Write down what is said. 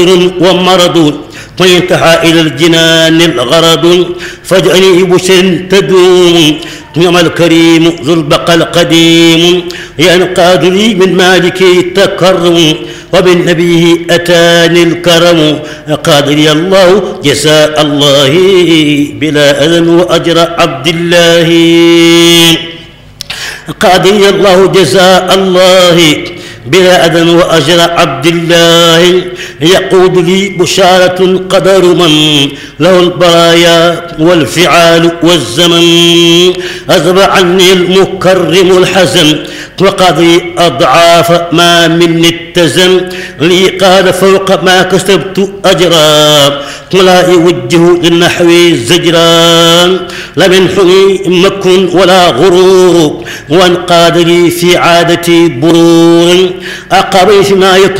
ومرض وانتهى إلى الجنان الغرض فاجعلني بشر تدوم نعم الكريم ذو البقى القديم ينقاد لي من مالك التكرم وبالنبي أتاني الكرم قاد لي الله جزاء الله بلا أذن وأجر عبد الله قاد لي الله جزاء الله بلا أذن وأجر عبد الله يقود لي بشارة قدر من له البرايا والفعال والزمن أذب عني المكرم الحزن وقضي أضعاف ما مني اتزن لي قال فوق ما كسبت أجرا ولا يوجه للنحو زجران لم ينحني مكر ولا غرور وانقاد لي في عادتي برور أقريت ما يكون